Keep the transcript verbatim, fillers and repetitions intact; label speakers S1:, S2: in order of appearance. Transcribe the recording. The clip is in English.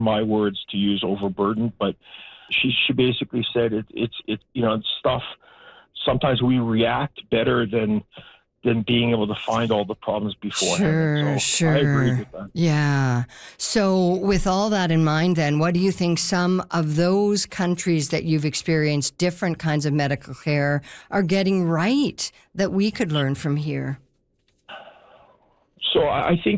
S1: my words to use, overburdened, but she she basically said it, it's it you know stuff. Sometimes we react better than than being able to find all the problems beforehand.
S2: Sure,
S1: So I agree
S2: sure.
S1: with that.
S2: Yeah. So, with all that in mind, then, what do you think some of those countries that you've experienced different kinds of medical care are getting right that we could learn from here?
S1: So I I think